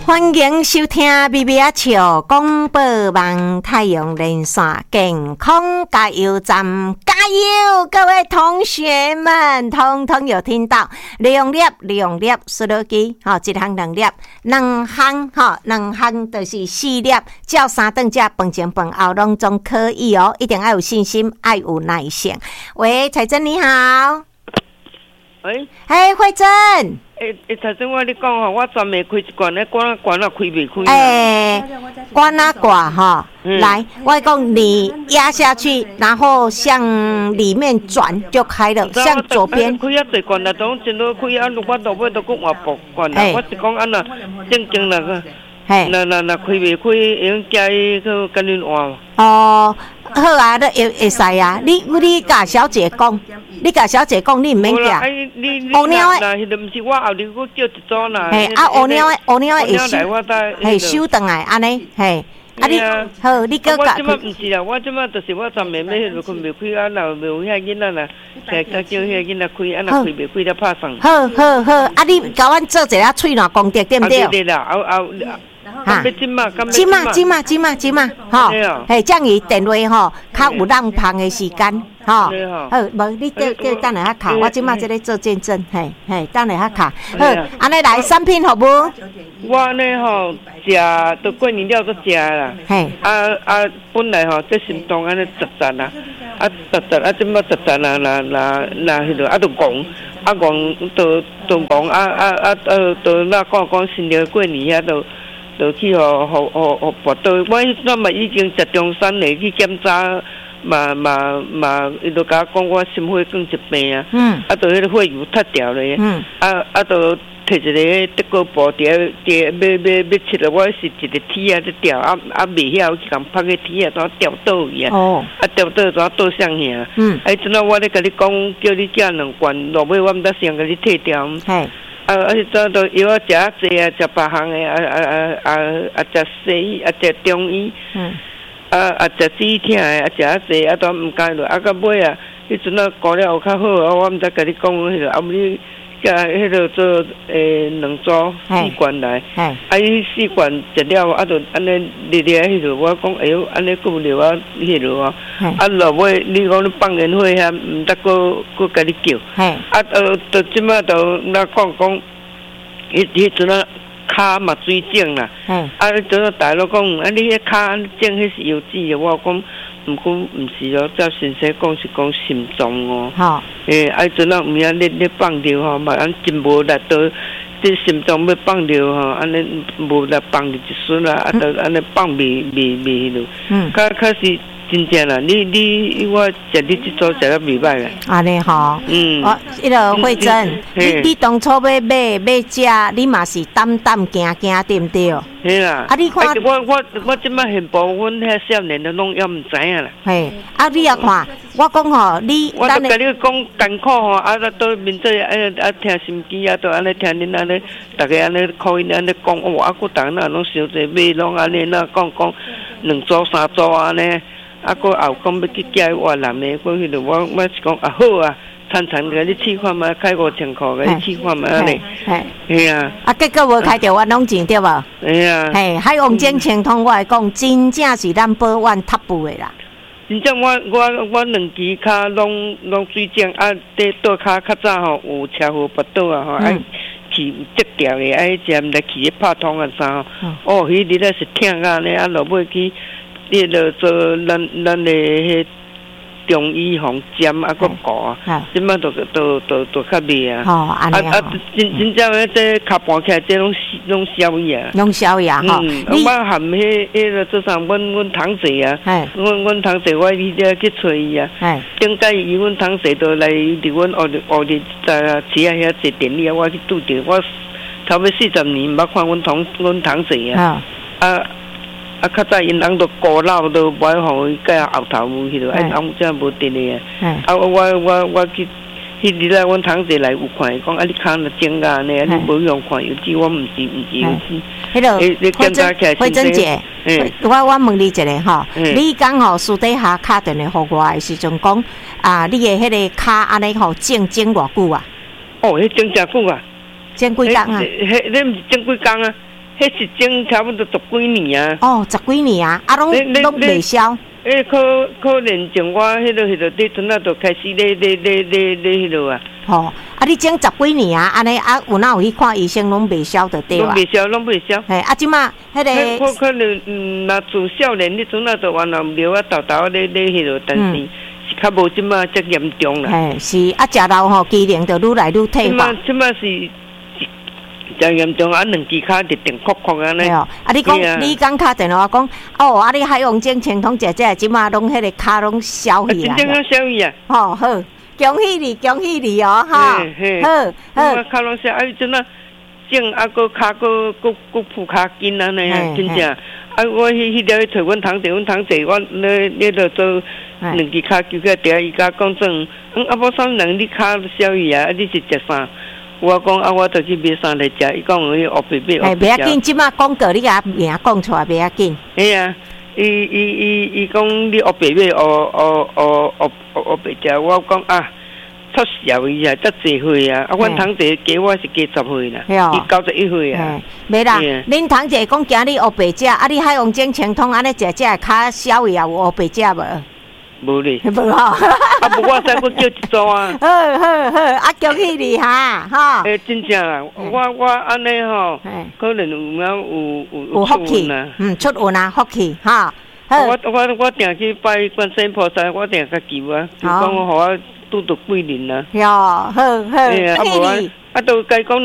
欢迎收听微微啊笑广播网太阳连线健康加油站，加油！各位同学们，通通有听到2粒输落机，一项2粒，2项就是4粒，照3顿食饭前饭后拢总可以哦，一定要有信心，要有耐性。喂，彩珍你好。 喂， 慧珍。 头先我你讲吼，我专门开一罐咧，管啊开未开？ 管啊挂哈，来，我讲你压下去，然后向里面转就开了，向左边。 开啊侪罐啦，都真都开啊，我到尾都讲换部罐啦。我是讲安那正那个，那开未开，用加去跟恁换。哦。 好啊，都会使啊！你甲小姐讲，你唔免惊。 乌鸟的，那迄个唔是我后日我叫一组啦。 乌鸟的会收转来安尼，你好，你叫我即摆唔是啦，我即摆就是我专门要迄个开未开啊，若有遐囡仔啦，叫遐囡仔开，啊若开未开了拍送。 好，你甲阮做一下喙暖功德，对不对？ 对啦，哈，今嘛， 吼，这样伊电话吼，较有人碰的时间，吼，好，无你叫等下卡，我今嘛在咧做见证，等下卡，好，安尼来产品好不？ 我呢吼，食都过年了都食啦，本来吼这心脏安尼杂啦，杂，今嘛杂啦，那迄个都戆都戆，都那讲新年过年遐都去互跋倒，我那么已经食中山的去检查，嘛，伊就甲我讲我心血管疾病啊，就迄个血油塌掉咧，就摕一个德国布要切了，我是一个铁啊在掉，未晓去共拍个铁啊，怎掉倒去啊？掉倒怎倒向遐？阵仔我咧甲你讲，叫你食2罐，落尾我毋得先甲你退掉。迄阵都药啊食啊济啊，食别项的食西医食中医，食止痛的食啊济都毋甘落，到尾迄阵仔过了有较好，我毋知甲你讲迄个，你甲迄个做2组4罐来，伊4罐食了，就安尼日迄个，我讲哎哟，安尼够了啊，迄落啊，落尾你讲你放烟火遐，毋得搁甲你叫，就即摆就咱讲，迄阵仔骹嘛水肿啦，阵仔大陆讲，你迄骹肿迄是油脂的，我讲。毋过毋是哦，照先生讲是讲心脏哦。阵仔毋晓咧放着吼，嘛安真无力到，这心脏要放着吼，安尼无力放着一瞬啦，就安尼放未落。较是真正啦，我食你即组食得袂歹啦。 安尼吼，迄个慧珍，你当初要食，你嘛是胆惊，对不对？ 嘿啦， 你看， 我即摆现部阮遐少年的拢也毋知影啦。 你也看，我讲吼， 我都甲你讲艰苦吼，都面对听心机都安尼听恁安尼，逐个安尼口音安尼讲，我逐个拢伤济买拢安尼讲2组3组安尼。搁后讲要去寄越南的，我迄个我是讲好啊，参甲你试看嘛，开5000块，甲你试看嘛安尼。 结果无开着我拢钱对无？海王精清通我来讲，真正是咱保万top的啦。 真正我2支骹拢水肿，这倒骹较早吼有车祸跋倒啊吼，气折掉的，食毋来气拍通啊啥吼，迄日咧是痛啊呢，落尾去。你著做咱的迄中医防针搁顾啊，即摆都较袂啊。真正这骹盘起来，这拢消炎。 拢消炎吼。 我含迄个做啥？阮堂姐啊，阮堂姐我去遮去找伊啊。顶届伊阮堂姐都来伫阮学哩在市啊遐坐电力啊，我去拄着我差不多40年毋捌看阮堂姐啊。较早因翁都孤老都无爱互伊甲后头迄落，翁真无得的啊。我去迄日来，阮堂姐来有看，讲你骹若肿啊呢，你无用看油脂，我毋是油脂。 迄个慧珍姐，我问你一个吼，你讲吼私底下敲电话互我的时阵讲你的迄个骹安尼吼肿偌久啊？ 迄肿诚久啊， 肿几工啊？ 迄毋是肿几工啊？ 迄是种差不多10几年啊。 哦，10几年啊，拢袂消。 可能从我迄落你阵仔就开始咧迄落啊。 吼，你种10几年啊，安尼有哪有去看医生拢袂消就对啊。 拢袂消。 嘿，即马迄个。 可能若自少年，你阵仔就原来苗啊豆豆咧迄落，但是是较无即马遮严重啦。 嘿，是食老吼，机能就愈来愈退化。 即马是。真严重啊！两支骹直定哭哭安尼。 你讲你刚敲电话讲，你海王精清通食，即马拢迄个骹拢消去啊！ 真正消去啊！ 好，恭喜你哦，哈！ 好，骹拢消，阵仔种个骹个铺骹筋安尼啊，真正。我迄条找阮堂姐，我咧着做两支骹揪起来，伊甲讲种，无啥人你骹消去啊？你是食啥？我讲我就去买衫来食。伊讲迄黑白白。 袂要紧，即马广告你甲名讲出来袂要紧。 嘿啊，伊讲你黑白白，黑白食。我讲出社会啊，遮济岁啊。阮堂姐加我是加10岁啦，伊91岁啊。 袂啦，恁堂姐讲今日黑白食，你海王精清通安尼食骹消也有黑白食无？ 无咧， 无吼， 无我再叫一组啊。 好，恭喜你哈，哈。 真正啦，我安尼吼，可能有福气啦，出运啊，福气哈。 我定去拜观世音菩萨，我定去求啊，就讲我互我拄到贵人啦。 哟，好，恭喜你。 都该讲。